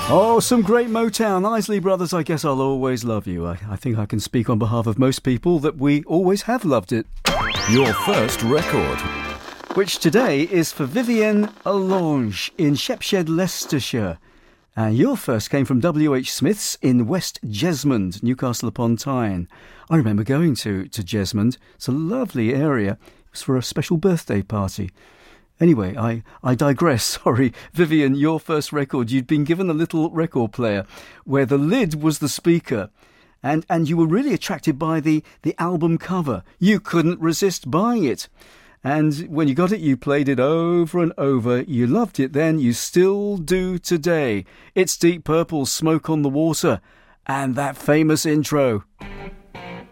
Oh, some great Motown. Isley Brothers, I guess I'll always love you. I think I can speak on behalf of most people that we always have loved it. Your first record. Which today is for Vivienne Allange in Shepshed, Leicestershire. And your first came from W.H. Smith's in West Jesmond, Newcastle upon Tyne. I remember going to Jesmond. It's a lovely area. It was for a special birthday party. Anyway, I digress. Sorry. Vivienne, your first record, you'd been given a little record player where the lid was the speaker. And you were really attracted by the album cover. You couldn't resist buying it. And when you got it, you played it over and over. You loved it then. You still do today. It's Deep Purple's Smoke on the Water and that famous intro.